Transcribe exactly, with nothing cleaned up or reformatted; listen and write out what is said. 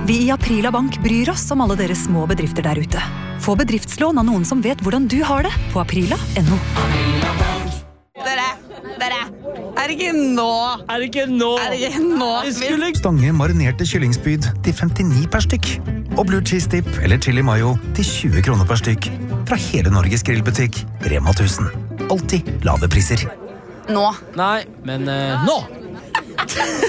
Vi i Aprila Bank bryr oss om alle dere små bedrifter der ute. Få bedriftslån av noen som vet hvordan du har det på aprila punktum no. Dere, dere, er det ikke nå? Er det ikke nå? Er det ikke nå? Skulle... Stange marinerte kyllingspyd til femtini per stykk. Og blue cheese dip eller chili mayo til tjue kroner per stykk. Fra hele Norges grillbutikk, Rema tusen. Alltid lave priser. Nå. Nei, men uh, nå!